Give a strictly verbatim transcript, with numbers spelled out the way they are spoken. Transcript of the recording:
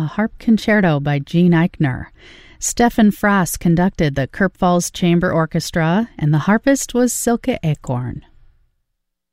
Harp Concerto by Gene Eichner. Stefan Frass conducted the Kurpfalz Chamber Orchestra, and the harpist was Silke Acorn.